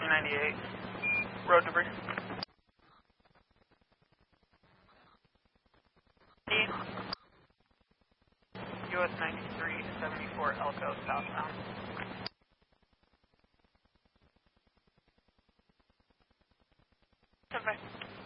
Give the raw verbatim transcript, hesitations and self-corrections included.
ninety-eight, road debris. U S ninety-three seventy-four Elko southbound. Okay.